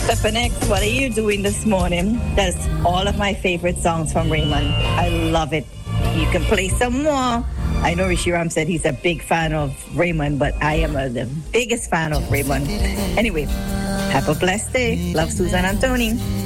Stephen X, what are you doing this morning? That's all of my favorite songs from Raymond. I love it. You can play some more. I know Rishi Ram said he's a big fan of Raymond, but I am the biggest fan of Raymond. Anyway, have a blessed day. Love, Susan and Tony.